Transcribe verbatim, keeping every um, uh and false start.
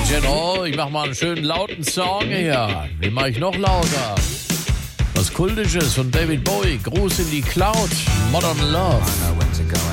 Genau, ich mach mal einen schönen lauten Song hier. Den mach ich noch lauter. Was Kultisches von David Bowie. Gruß in die Cloud. Modern Love.